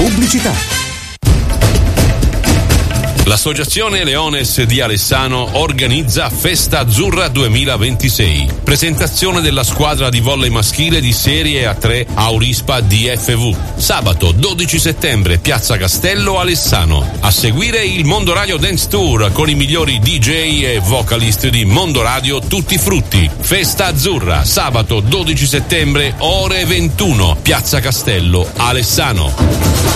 Pubblicità. L'Associazione Leones di Alessano organizza Festa Azzurra 2026. Presentazione della squadra di volley maschile di Serie A3 Aurispa DFV. Sabato 12 settembre, Piazza Castello, Alessano. A seguire il Mondo Radio Dance Tour con i migliori DJ e vocalist di Mondo Radio Tutti Frutti. Festa Azzurra, sabato 12 settembre, ore 21, Piazza Castello, Alessano.